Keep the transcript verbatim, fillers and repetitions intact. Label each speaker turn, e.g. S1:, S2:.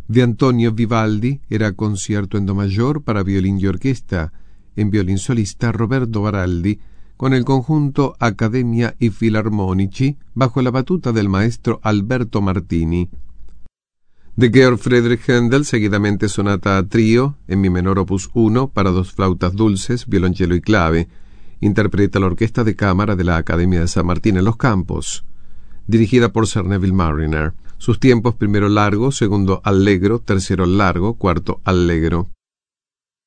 S1: de Antonio Vivaldi era concierto en do mayor para violín y orquesta, en violín solista Roberto Baraldi, con el conjunto Accademia i Filarmonici, bajo la batuta del maestro Alberto Martini. De Georg Friedrich Händel, seguidamente sonata a trío, en mi menor opus uno, para dos flautas dulces, violonchelo y clave. Interpreta la orquesta de cámara de la Academia de San Martín en Los Campos, dirigida por Sir Neville Marriner. Sus tiempos: primero largo, segundo allegro, tercero largo, cuarto allegro.